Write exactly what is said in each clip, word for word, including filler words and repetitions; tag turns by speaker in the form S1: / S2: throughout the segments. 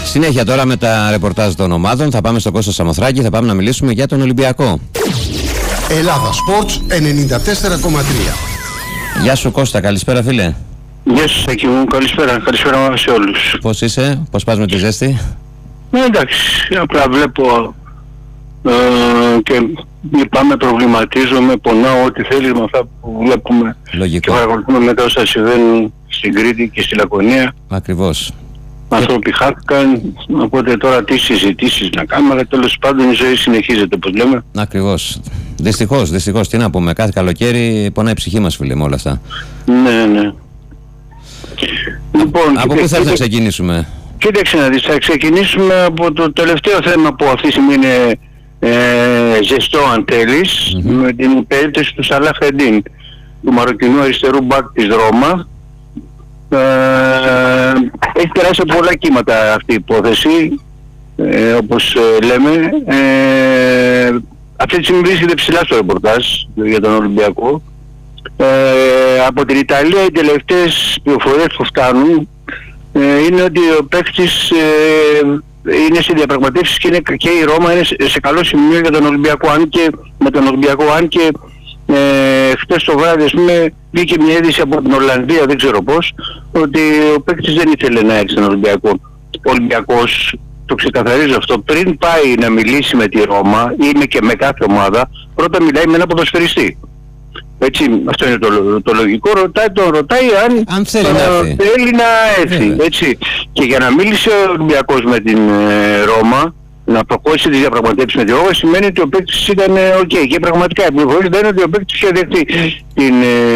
S1: Συνέχεια τώρα με τα ρεπορτάζ των ομάδων. Θα πάμε στο Κώστα Σαμοθράκη, θα πάμε να μιλήσουμε για τον Ολυμπιακό.
S2: Ελλάδα Σπορτς ενενήντα τέσσερα κόμμα τρία.
S1: Γεια σου Κώστα, καλησπέρα φίλε.
S3: Γεια σας Σάκη μου, καλησπέρα, καλησπέρα σε όλους.
S1: Πώς είσαι, πώς πας με τη ζέστη?
S3: Ε, εντάξει, απλά βλέπω ε, και λυπάμαι, προβληματίζομαι, πονάω, ό,τι θέλεις με αυτά που βλέπουμε.
S1: Λογικό.
S3: Και παρακολουθούμε μετά όσα συμβαίνουν στην Κρήτη και στη Λακωνία.
S1: Ακριβώς.
S3: Άνθρωποι χάθηκαν, οπότε τώρα τι συζητήσεις να κάνουμε, αλλά τέλος πάντων η ζωή συνεχίζεται, όπως λέμε.
S1: Ακριβώς. Δυστυχώς, δυστυχώς, τι να πούμε, κάθε καλοκαίρι πονάει η ψυχή μας φίλε με όλα αυτά.
S3: Ναι, ναι. Λοιπόν,
S1: από πού θέλεις να ξεκινήσουμε?
S3: Κοίταξε να δεις, θα ξεκινήσουμε από το τελευταίο θέμα που αυτή τη στιγμή είναι ε, ζεστό αν θέλεις, mm-hmm. με την περίπτωση του Σαλάχ Εντίν, του μαροκινού αριστερού μπακ της Ρώμα. Ε, έχει περάσει πολλά κύματα αυτή η υπόθεση, ε, όπως ε, λέμε. Ε, αυτή τη στιγμή βρίσκεται ψηλά στο ρεπορτάζ για τον Ολυμπιακό. Ε, από την Ιταλία οι τελευταίες πληροφορίες που φτάνουν ε, είναι ότι ο παίκτης ε, είναι σε διαπραγματεύσεις και, είναι, και η Ρώμα είναι σε, σε καλό σημείο για τον Ολυμπιακό, αν και με τον Ολυμπιακό, αν και ε, χτες το βράδυ ας πούμε βγήκε μια είδηση από την Ολλανδία, δεν ξέρω πώς, ότι ο παίκτης δεν ήθελε να έρθει στον Ολυμπιακό. Ο Ολυμπιακός, το ξεκαθαρίζω αυτό, πριν πάει να μιλήσει με τη Ρώμα ή και με κάθε ομάδα, πρώτα μιλάει με ένα ποδοσφαιριστή. Έτσι, αυτό είναι το, το λογικό. Ρωτάει, τον ρωτάει αν,
S1: αν θέλει,
S3: α,
S1: να έρθει.
S3: θέλει να έρθει. Έτσι. Και για να μίλησε ο Ολυμπιακός με την ε, Ρώμα, να προχώρησε τις διαπραγματεύσεις με τη Ρώμα, σημαίνει ότι ο παίκτης ήταν οκ. Okay. Και πραγματικά η πληροφορία ήταν ότι ο παίκτης είχε δεχτεί την,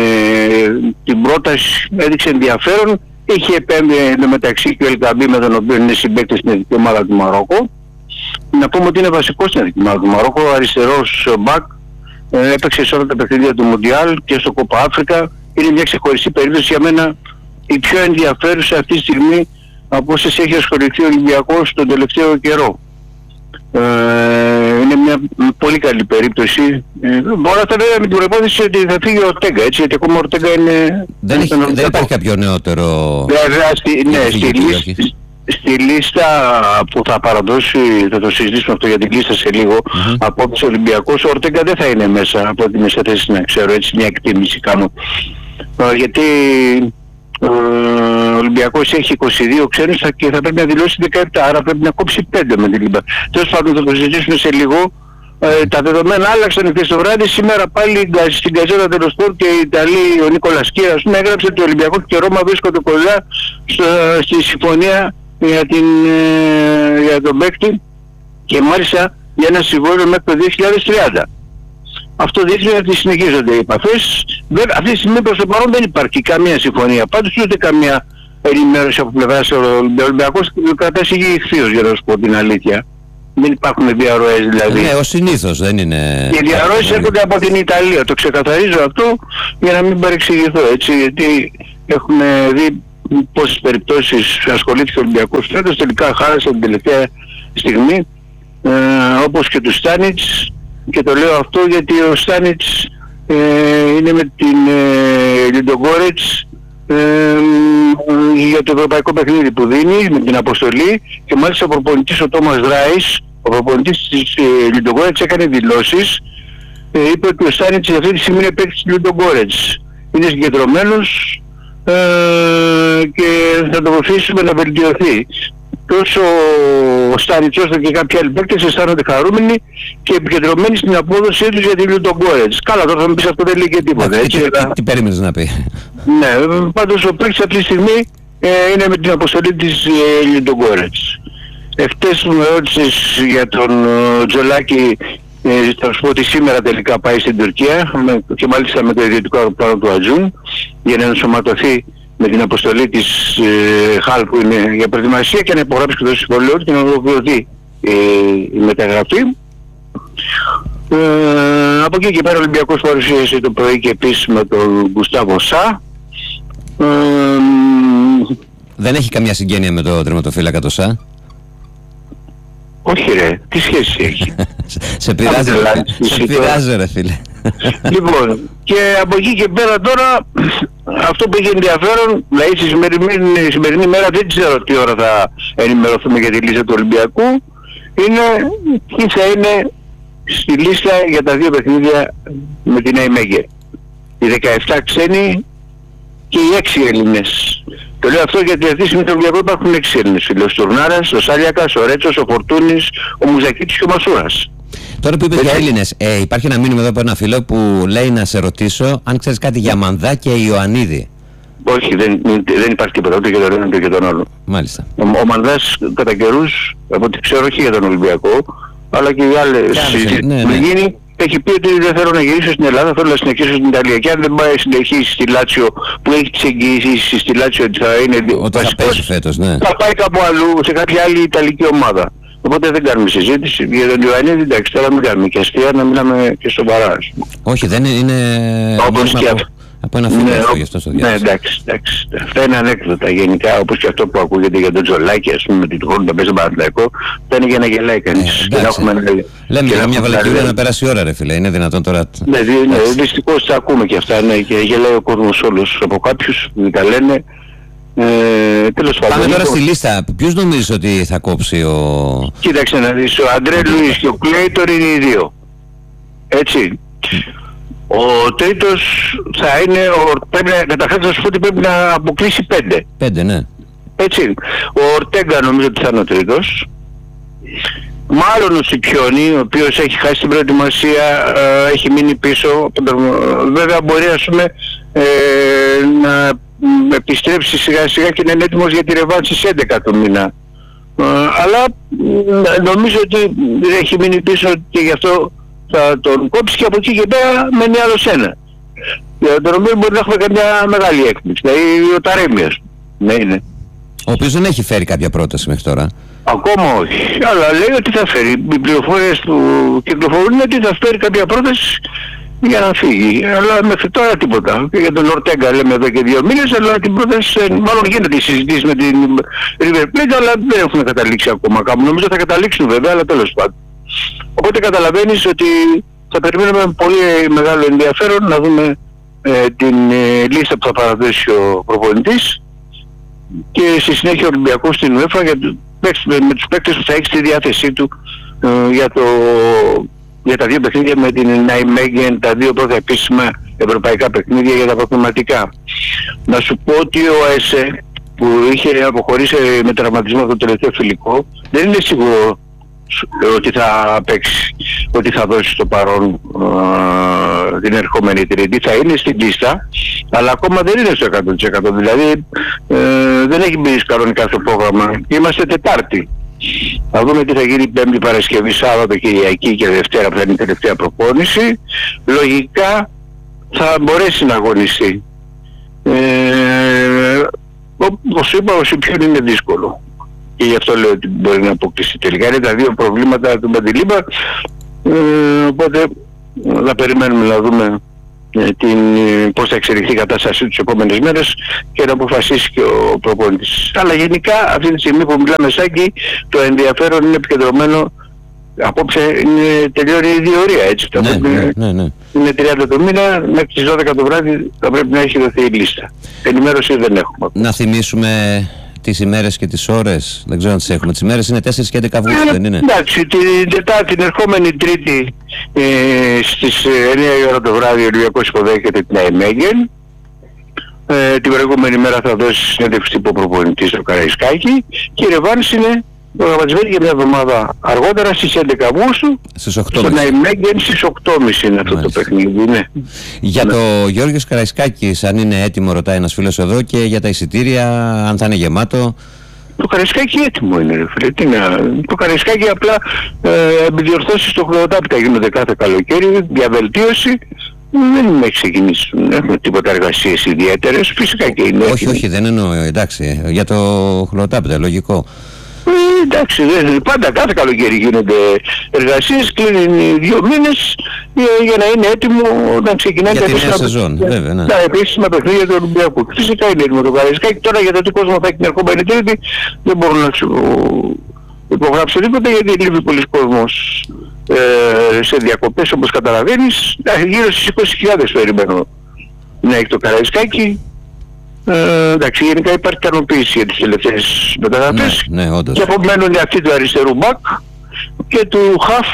S3: ε, την πρόταση, έδειξε ενδιαφέρον. Είχε επέμβει μεταξύ και ο Ελκαμπή, με τον οποίο είναι συμπαίκτης στην εθνική ομάδα του Μαρόκο. Να πούμε ότι είναι βασικός στην εθνική ομάδα του Μαρόκο, αριστερός μπακ. Έπαιξε σε όλα τα παιχνίδια του Μουντιάλ και στο Κόπα Αφρικα. Είναι μια ξεχωριστή περίπτωση για μένα, η πιο ενδιαφέρουσα αυτή τη στιγμή από όσες έχει ασχοληθεί ο Ολυμπιακός τον τελευταίο καιρό. Ε, είναι μια πολύ καλή περίπτωση. Ε, όλα αυτά βέβαια με την προπόθεση ότι θα φύγει ο Ορτέγκα, έτσι, γιατί ακόμα ο Ορτέγκα είναι...
S1: Δεν, έχει, δεν υπάρχει κάποιο νεότερο...
S3: Βέβαια, στη, ναι, στη λίστα, στη λίστα που θα παραδώσει, θα το συζητήσουμε αυτό για την λίστα σε λίγο, mm-hmm. από τους Ολυμπιακούς, ο Ορτέγκα δεν θα είναι μέσα από ό,τι είμαι σε θέση να ξέρω, έτσι μια εκτίμηση κάνω. Ε, γιατί ε, ο Ολυμπιακός έχει είκοσι δύο ξένους και θα πρέπει να δηλώσει δεκαεπτά, άρα πρέπει να κόψει πέντε με την Λίμπα. Τέλος πάντων θα το συζητήσουμε σε λίγο. Ε, τα δεδομένα άλλαξαν χθες το βράδυ. Σήμερα πάλι στην Γκαζέτα dello Sport και η Ιταλή, ο Νίκολας Κύρας, έγραψε ότι ο Ολυμπιακός και η Ρώμα βρίσκονται κοντά στο, στη συμφωνία για, την, ε, για τον παίκτη και μάλιστα για ένα συμβόλαιο μέχρι το δύο χιλιάδες τριάντα. Αυτό δείχνει ότι συνεχίζονται οι επαφές. Βέβαια αυτή τη στιγμή προς το παρόν δεν υπάρχει καμία συμφωνία. Πάντως ούτε καμία ενημέρωση από πλευράς του Ολυμπιακού. Κρατάει σιγή ηχθείως, για να σου πω την αλήθεια. Δεν υπάρχουν διαρροές δηλαδή.
S1: Ναι, ως συνήθως δεν είναι...
S3: Οι διαρροές έρχονται από την Ιταλία. Το ξεκαθαρίζω αυτό για να μην παρεξηγηθώ, έτσι. Γιατί έχουμε δει πόσες περιπτώσεις ασχολήθηκε ο Ολυμπιακός φέτος, τελικά χάρασε την τελευταία στιγμή, ε, όπως και του Στάνιτς. Και το λέω αυτό γιατί ο Στάνιτς ε, είναι με την ε, Λιντογκόρετς ε, για το ευρωπαϊκό παιχνίδι που δίνει, με την αποστολή, και μάλιστα ο προπονητής ο Τόμας Ράις, ο προπονητής της ε, Λιντογκόρετς, έκανε δηλώσεις, ε, είπε ότι ο Στάνιτς αυτή τη στιγμή είναι παίκτης της Λιντογκόρετς, είναι συγκεντρωμένος ε, και θα το βοηθήσουμε να βελτιωθεί. Τόσο ο Στάνιτς όσο και κάποιοι άλλοι παίκτες αισθάνονται χαρούμενοι και επικεντρωμένοι στην απόδοσή τους για τη Λιντογκόρετς. Καλά, τώρα θα μου πεις αυτό δεν λέει και τίποτα.
S1: Τι, τι, τι περίμενες να πει?
S3: Ναι, πάντως ο παίκτης αυτή τη στιγμή ε, είναι με την αποστολή της ε, Λιντογκόρετς. Εχθές μου ρώτησες για τον ε, Τζολάκη, ε, θα σου πω ότι σήμερα τελικά πάει στην Τουρκία με, και μάλιστα με το ιδιωτικό αεροπλάνο του Ατζούν για να ενσωματωθεί με την αποστολή της ε, Χαλ που είναι για προετοιμασία και να υπογράψει και το συμβόλαιο και να ολοκληρωθεί ε, η μεταγραφή. Ε, από εκεί και πέρα ο Ολυμπιακός παρουσίασε το πρωί και επίσης με τον Γκουστάβο Σα. Ε,
S1: Δεν έχει καμιά συγγένεια με το τερματοφύλακα το Σα?
S3: Όχι ρε, τι σχέση έχει?
S1: Σε πειράζει ρε, σε πειράζει ρε φίλε.
S3: Λοιπόν, και από εκεί και πέρα τώρα, αυτό που έχει ενδιαφέρον, δηλαδή στη σημερινή, σημερινή μέρα δεν ξέρω τι ώρα θα ενημερωθούμε για τη λίστα του Ολυμπιακού, είναι τι θα είναι στη λίστα για τα δύο παιχνίδια με την Ναϊμέγερ. Οι δεκαεπτά ξένοι και οι έξι Έλληνες. Το λέω αυτό γιατί αυτή τη στιγμή στο Ολυμπιακό υπάρχουν έξι Έλληνες. Ο Στουρνάρας, ο Σάλιακας, ο Ρέτσος, ο Φορτούνης, ο Μουζακίτης και ο Μασούρας.
S1: Τώρα που είπες για Έλληνες, ε, υπάρχει ένα μήνυμα εδώ από ένα φίλο που λέει να σε ρωτήσω αν ξέρεις κάτι για Μανδά και Ιωαννίδη.
S3: Όχι, δεν, δεν υπάρχει τίποτα, ούτε για τον ένα ούτε για τον άλλο.
S1: Μάλιστα.
S3: Ο, ο Μανδάς κατά καιρούς, από ό,τι ξέρω, όχι για τον Ολυμπιακό, αλλά και οι άλλες συζητήσεις
S1: ναι,
S3: που
S1: ναι.
S3: γίνει, έχει πει ότι δεν θέλω να γυρίσω στην Ελλάδα, θέλω να συνεχίσω στην Ιταλία. Και αν δεν πάει συνεχίσει στη Λάτσιο, που έχει τις εγγυήσεις στη Λάτσιο ότι θα είναι
S1: Ότι θα παίζει φέτος, ναι.
S3: θα πάει κάπου αλλού, σε κάποια άλλη Ιταλική ομάδα. Οπότε δεν κάνουμε συζήτηση. Για τον Ιωαννίδη, εντάξει, τώρα μην κάνουμε και αστεία, να μιλάμε και σοβαρά.
S1: Όχι, δεν είναι.
S3: Όπως και
S1: από,
S3: αυτό.
S1: από ένα φίλο,
S3: Ναι,
S1: αυτό, γι' αυτό στο
S3: ναι,
S1: διάβασα.
S3: εντάξει, εντάξει. Αυτά είναι ανέκδοτα γενικά, όπως και αυτό που ακούγεται για τον Τζολάκη, ας πούμε, με την τυχόν να παίζει τον Παναθηναϊκό, θα είναι για να γελάει κανείς.
S1: Ε,
S3: και να έχουμε,
S1: λέμε
S3: και
S1: για μια βαλακιούλα
S3: να
S1: να περάσει η ώρα, ρε φίλε. Είναι δυνατόν τώρα.
S3: Ναι, ναι, δυστυχώς τα ακούμε και αυτά, ναι, και γελάει ο κόσμος όλος από κάποιους που τα λένε. Ε, τέλος πάντων.
S1: Πάμε τώρα στη λίστα. Ποιους νομίζεις ότι θα κόψει ο...
S3: Κοίταξε να δεις, ο Αντρέ Λουίς και ο Κλέιτορ είναι οι δύο. Έτσι. Ο τρίτος θα είναι, ο, πρέπει να, καταρχάς να σου πω ότι πρέπει να αποκλείσει πέντε.
S1: Πέντε, ναι.
S3: Έτσι. Ο Ορτέγκα νομίζω ότι θα είναι ο τρίτος. Μάλλον ο Σιπιόνι, ο οποίος έχει χάσει την προετοιμασία, ε, έχει μείνει πίσω. Βέβαια μπορεί, ας πούμε, ε, να επιστρέψει σιγά σιγά και να είναι έτοιμος για τη ρεβάνση στις έντεκα του μήνα. Ε, αλλά ε, νομίζω ότι έχει μείνει πίσω και γι' αυτό θα τον κόψει και από εκεί και πέρα μένει άλλος ένα. Για τον οποίο μπορεί να έχουμε καμιά μεγάλη έκπληξη. Δηλαδή ο Ταρέμιας. Ναι, είναι.
S1: Ο οποίος δεν έχει φέρει κάποια πρόταση μέχρι τώρα.
S3: Ακόμα όχι. Αλλά λέει ότι θα φέρει. Οι πληροφορίες του κυκλοφορούν ότι θα φέρει κάποια πρόταση για να φύγει. Αλλά μέχρι τώρα τίποτα. Και για τον Ορτέγκα λέμε εδώ και δύο μήνες, αλλά την πρόταση, μάλλον γίνεται η συζήτηση με την River Plate, αλλά δεν έχουν καταλήξει ακόμα κάπου. Νομίζω θα καταλήξουν βέβαια, αλλά τέλος πάντων. Οπότε καταλαβαίνεις ότι θα περιμένουμε με πολύ μεγάλο ενδιαφέρον να δούμε ε, την ε, λίστα που θα παραδώσει ο προπονητής και στη συνέχεια ο Ολυμπιακός στην UEFA για το, με, με τους παίκτες που θα έχει στη διάθεσή του ε, για, το, για τα δύο παιχνίδια με την Ναϊμέγεν, τα δύο πρώτα επίσημα ευρωπαϊκά παιχνίδια για τα προκριματικά. Να σου πω ότι ο ΑΕΣΕ που είχε αποχωρήσει με τραυματισμό από το τελευταίο φιλικό δεν είναι σίγουρο ότι θα παίξει, ότι θα δώσει το παρόν ε, την ερχόμενη Τρίτη. Θα είναι στην λίστα, αλλά ακόμα δεν είναι στο εκατό τοις εκατό. Δηλαδή ε, δεν έχει μπει κανονικά στο πρόγραμμα. Είμαστε Τετάρτη. Θα δούμε τι θα γίνει Πέμπτη, Παρασκευή, Σάββατο, Κυριακή και Δευτέρα που θα είναι η τελευταία προπόνηση. Λογικά θα μπορέσει να αγωνιστεί. Ε, όπως είπα, ο Σιπιόν είναι δύσκολο. Και γι' αυτό λέω ότι μπορεί να αποκτήσει τελικά. Είναι τα δύο προβλήματα του Μαντιλίμπα. Ε, οπότε θα περιμένουμε να δούμε ε, την, πώς θα εξελιχθεί η κατάστασή τις επόμενες μέρες και να αποφασίσει και ο προπονητής. Αλλά γενικά αυτή τη στιγμή που μιλάμε Σάκη, το ενδιαφέρον είναι επικεντρωμένο. Απόψε είναι, τελειώνει η διορία, έτσι.
S1: Ναι,
S3: πρέπει,
S1: ναι, ναι, ναι.
S3: Είναι τριάντα το μήνα, μέχρι τις δώδεκα το βράδυ θα πρέπει να έχει δοθεί η λίστα. Ενημέρωση δεν έχουμε.
S1: Να θυμίσουμε τις ημέρες και τις ώρες, δεν ξέρω αν τις έχουμε. Τις ημέρες είναι τέσσερα και έντεκα Αυγούστου, δεν είναι?
S3: Εντάξει, την Τετάρτη, την ερχόμενη Τρίτη ε, στις εννιά η ώρα το βράδυ ο Ολυμπιακός υποδέχεται την Ναϊμέγεν. Ε, την προηγούμενη μέρα θα δώσει συνέντευξη τύπου προπονητής στο Καραϊσκάκη και η ρεβάνση είναι προγραμματισμένη για μια εβδομάδα αργότερα στις έντεκα Αυγούστου
S1: στις οκτώ.
S3: στο Ναϊμέγεν στις οκτώ και μισή είναι αυτό. Μάλιστα. Το παιχνίδι, ναι.
S1: Για ναι. Το Γιώργος Καραϊσκάκης, αν είναι έτοιμο, ρωτάει ένας φίλος εδώ, και για τα εισιτήρια, αν θα είναι γεμάτο.
S3: Το Καραϊσκάκη έτοιμο είναι, ρε φίλε. Τι να... Το Καραϊσκάκη απλά ε, επιδιορθώσεις στο χλωροτάπητα γίνονται κάθε καλοκαίρι, διαβελτίωση. Δεν έχει ξεκινήσει, δεν έχουμε τίποτα εργασίες ιδιαίτερες, φυσικά και είναι.
S1: Όχι, όχι, δεν εννοώ, εντάξει, για το χλωροτάπητα, λογικό.
S3: Ε, εντάξει, δεν, πάντα κάθε καλοκαίρι γίνονται εργασίες, κλείνουν δύο μήνες για, για να είναι έτοιμο όταν ξεκινάει
S1: για τη νέα σεζόν, βέβαια, ναι.
S3: Τα επίσημα παιχνίδια του Ολυμπιακού. Φυσικά είναι έτοιμο το Καραϊσκάκη. Τώρα για το τι κόσμο θα έχει την ερχόμενη Τρίτη δεν μπορώ να σου υπογράψω τίποτα, γιατί λείπει πολλοί κόσμος ε, σε διακοπές, όπως καταλαβαίνεις, γύρω στις είκοσι χιλιάδες περιμένω να έχει το Καραϊσκάκι. Ε, εντάξει, γενικά υπάρχει ικανοποίηση για τις τελευταίες μεταγραφές,
S1: ναι, ναι, όντως.
S3: και απομένουν αυτοί του αριστερού μπακ και του χαφ,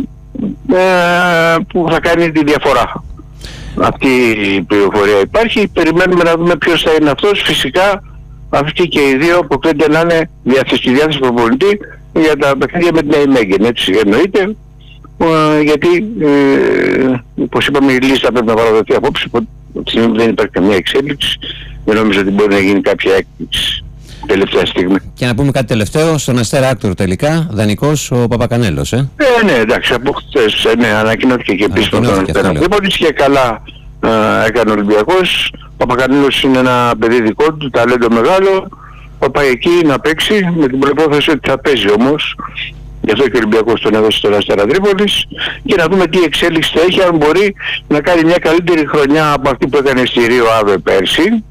S3: ε, που θα κάνει τη διαφορά. Αυτή η πληροφορία υπάρχει. Περιμένουμε να δούμε ποιος θα είναι αυτός. Φυσικά αυτοί και οι δύο αποκλείεται να είναι διαθέσει διάθεση προπονητή για τα παιχνίδια με την Ναϊμέγεν, έτσι εννοείται, ε, γιατί ε, όπως είπαμε η λίστα πρέπει να παραδοθεί απόψε, από τη στιγμή που δεν υπάρχει καμία εξέλιξη δεν νομίζω ότι μπορεί να γίνει κάποια έκπληξη τελευταία στιγμή.
S1: Και να πούμε κάτι τελευταίο, στον Αστέρα Άκτορ τελικά, δανεικός ο Παπακανέλος, ε.
S3: Ε, ναι, εντάξει, από χθες, ναι, ανακοινώθηκε και επίσης από τον Αστέρα. Λοιπόν, και καλά ε, έκανε ο Ολυμπιακός. Ο Παπακανέλος είναι ένα παιδί δικό του, ταλέντο μεγάλο, θα πάει εκεί να παίξει, με την προϋπόθεση ότι θα παίζει όμως. Γι' αυτό και ο Ολυμπιακός τον έδωσε στον Αστέρα Τρίπολης, και να δούμε τι εξέλιξη θα έχει, αν μπορεί να κάνει μια καλύτερη χρονιά από αυτή που έκανε στη Ρίο Άβε πέρσι.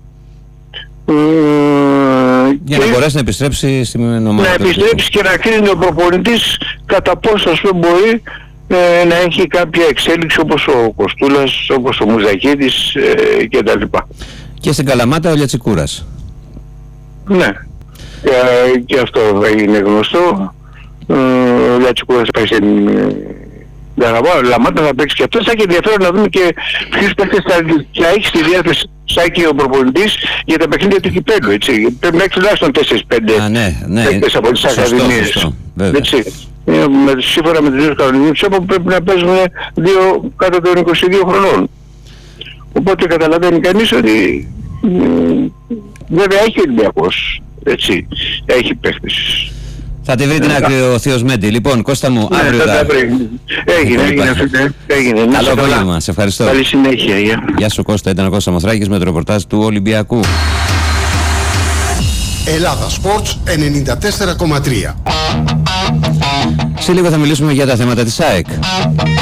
S1: Για και να μπορέσει να επιστρέψει στην ομάδα.
S3: Να επιστρέψει και να κρίνει ο προπονητής κατά πόσο, ας πούμε, μπορεί ε, να έχει κάποια εξέλιξη, όπως ο Κοστούλας, όπως ο Μουζακίδης ε, κτλ.
S1: Και στην Καλαμάτα ο Λιατσικούρας.
S3: Ναι, και, και αυτό έγινε γνωστό. Ε, ο Λιατσικούρας πάει στην Καλαμάτα, θα παίξει και αυτό. Θα έχει ενδιαφέρον να δούμε και ποιους παίκτες θα έχει στη διάθεση Σάκη ο προπονητής για τα παιχνίδια του κυπέλλου, έτσι. Πρέπει να έχει τουλάχιστον τέσσερα πέντε παίκτες από τις ακαδημίες. Έτσι. Ε, με, σύμφωνα με τους δύο κανονισμούς που πρέπει να παίζουν δύο κάτω των είκοσι δύο χρονών. Οπότε καταλαβαίνει κανείς ότι μ, βέβαια έχει ο Ολυμπιακός, έτσι. Έχει παίκτες.
S1: Θα τη βρει την άκρη ο Θείος Μέντι. Λοιπόν, Κώστα μου,
S3: ναι,
S1: αύριο θα...
S3: Έγινε, έγινε, έγινε.
S1: Καλό απόγευμα, σε ευχαριστώ.
S3: Καλή συνέχεια. Γεια.
S1: Γεια σου Κώστα, ήταν ο Κώστας Μαθράκης με το ρεπορτάζ του Ολυμπιακού.
S2: Ελλάδα Sports ενενήντα τέσσερα κόμμα τρία.
S1: Σε λίγο θα μιλήσουμε για τα θέματα της ΑΕΚ.